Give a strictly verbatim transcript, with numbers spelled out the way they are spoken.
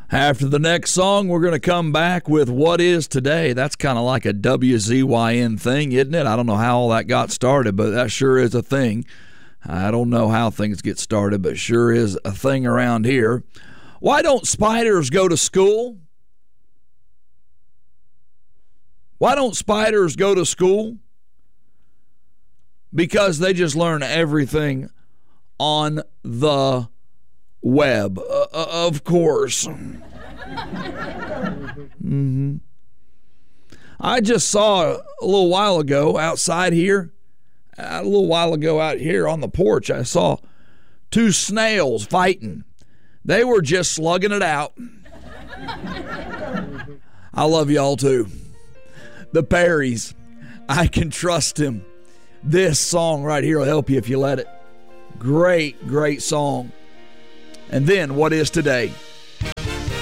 After the next song, we're going to come back with What Is Today. That's kind of like a W Z Y N thing, isn't it? I don't know how all that got started, but that sure is a thing. I don't know how things get started, but sure is a thing around here. Why don't spiders go to school? Why don't spiders go to school? Because they just learn everything on the web, uh, of course. mm-hmm. I just saw a little while ago outside here, a little while ago out here on the porch, I saw two snails fighting. They were just slugging it out. I love y'all too. The Perrys, I Can Trust Him. This song right here will help you if you let it. Great, great song. And then, What Is Today?